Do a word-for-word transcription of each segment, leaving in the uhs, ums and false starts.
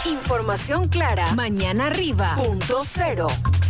Información clara. Mañana arriba. Punto cero.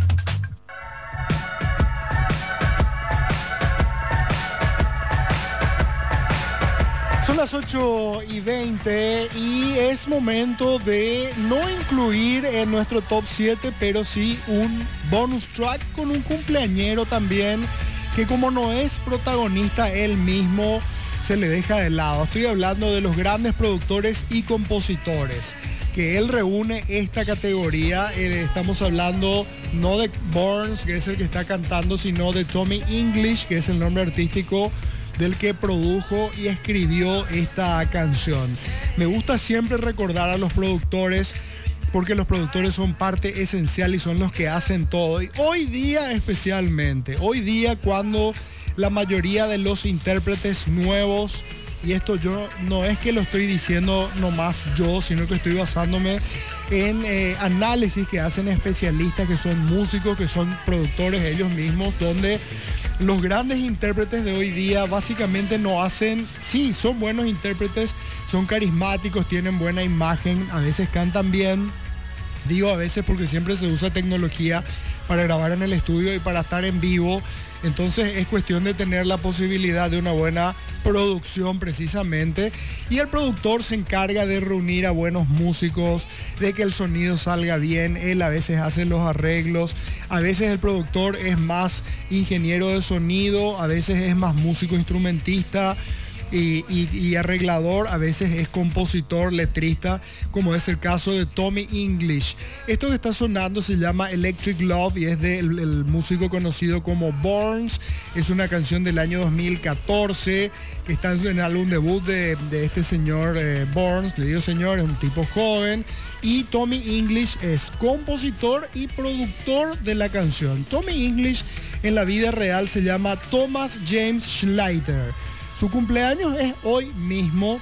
Son las ocho y veinte y es momento de no incluir en nuestro top siete, pero sí un bonus track con un cumpleañero también, que como no es protagonista él mismo, se le deja de lado. Estoy hablando de los grandes productores y compositores, que él reúne esta categoría. Eh, estamos hablando no de Burns, que es el que está cantando, sino de Tommy English, que es el nombre artístico del que produjo y escribió esta canción. Me gusta siempre recordar a los productores, porque los productores son parte esencial y son los que hacen todo. Y hoy día especialmente, hoy día cuando la mayoría de los intérpretes nuevos, y esto yo no es que lo estoy diciendo nomás yo, sino que estoy basándome en eh, análisis que hacen especialistas, que son músicos, que son productores ellos mismos, donde los grandes intérpretes de hoy día básicamente no hacen, sí, son buenos intérpretes, son carismáticos, tienen buena imagen, a veces cantan bien. Digo a veces porque siempre se usa tecnología para grabar en el estudio y para estar en vivo. Entonces es cuestión de tener la posibilidad de una buena producción precisamente. Y el productor se encarga de reunir a buenos músicos, de que el sonido salga bien. Él a veces hace los arreglos. A veces el productor es más ingeniero de sonido, a veces es más músico instrumentista. Y, y, y arreglador, a veces es compositor, letrista, como es el caso de Tommy English. Esto que está sonando se llama Electric Love y es del el músico conocido como Burns. Es una canción del año dos mil catorce que está en el álbum debut de, de este señor eh, Burns. Le digo señor, es un tipo joven. Y Tommy English es compositor y productor de la canción. Tommy English en la vida real se llama Thomas James Schlatter. Su cumpleaños es hoy mismo,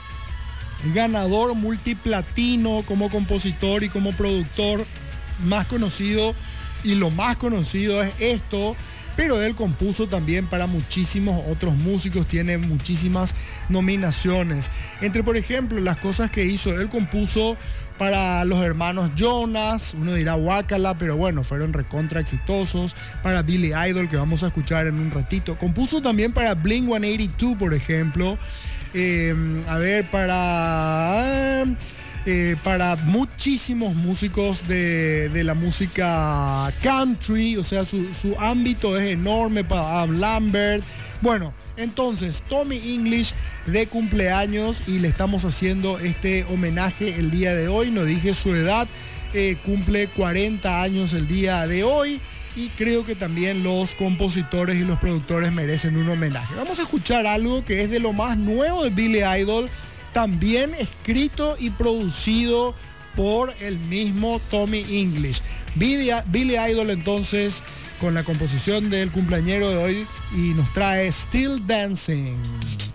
ganador multiplatino como compositor y como productor, más conocido, y lo más conocido es esto, pero él compuso también para muchísimos otros músicos, tiene muchísimas nominaciones. Entre, por ejemplo, las cosas que hizo, él compuso para los hermanos Jonas, uno dirá Wakala, pero bueno, fueron recontra exitosos. Para Billy Idol, que vamos a escuchar en un ratito. Compuso también para Blink ciento ochenta y dos, por ejemplo. Eh, a ver, para... Eh, para muchísimos músicos de, de la música country, o sea, su, su ámbito es enorme, para Adam Lambert. Bueno, entonces, Tommy English de cumpleaños y le estamos haciendo este homenaje el día de hoy. No dije su edad, eh, cumple cuarenta años el día de hoy y creo que también los compositores y los productores merecen un homenaje. Vamos a escuchar algo que es de lo más nuevo de Billy Idol, también escrito y producido por el mismo Tommy English. Billy, Billy Idol entonces con la composición del cumpleañero de hoy y nos trae Still Dancing.